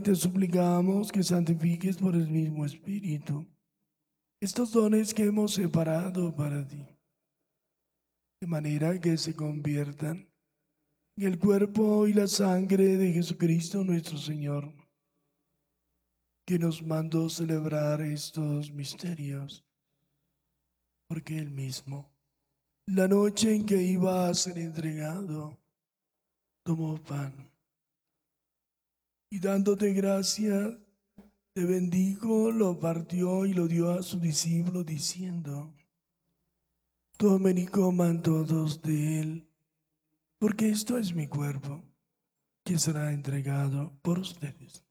Te suplicamos que santifiques por el mismo Espíritu estos dones que hemos separado para ti, de manera que se conviertan en el cuerpo y la sangre de Jesucristo nuestro Señor, que nos mandó celebrar estos misterios, porque Él mismo, la noche en que iba a ser entregado, tomó pan y dándote gracias, te bendijo, lo partió y lo dio a sus discípulos diciendo: tomen y coman todos de él, porque esto es mi cuerpo, que será entregado por ustedes.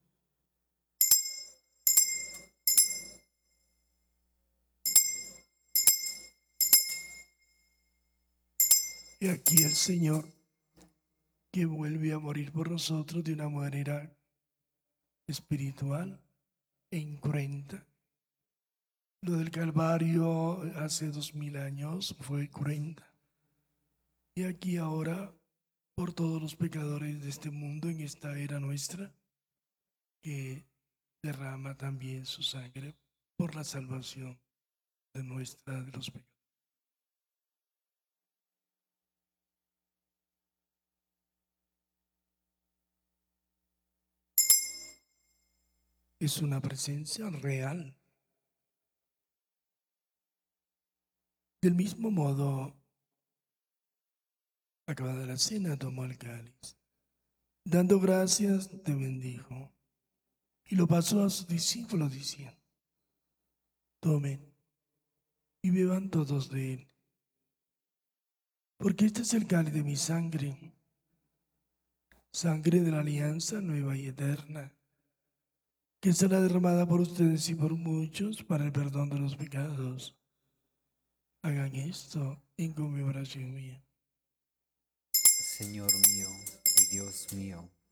Y aquí el Señor, que vuelve a morir por nosotros de una manera espiritual e incruenta. Lo del Calvario hace 2000 años fue cruenta. Y aquí ahora, por todos los pecadores de este mundo en esta era nuestra, que derrama también su sangre por la salvación de los pecados. Es una presencia real. Del mismo modo, acabada la cena, tomó el cáliz. Dando gracias, te bendijo. Y lo pasó a sus discípulos diciendo: tomen y beban todos de él, porque este es el cáliz de mi sangre, sangre de la alianza nueva y eterna, que será derramada por ustedes y por muchos para el perdón de los pecados. Hagan esto en conmemoración mía. Señor mío y Dios mío,